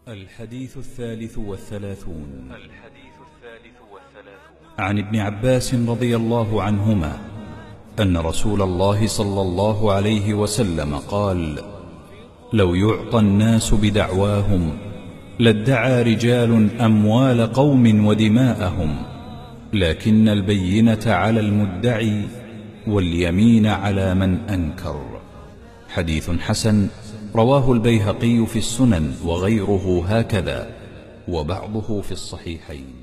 الحديث الثالث والثلاثون عن ابن عباس رضي الله عنهما أن رسول الله صلى الله عليه وسلم قال: لو يعطى الناس بدعواهم لادعى رجال أموال قوم ودماءهم، لكن البينة على المدعي واليمين على من أنكر. حديث حسن رواه البيهقي في السنن وغيره هكذا، وبعضه في الصحيحين.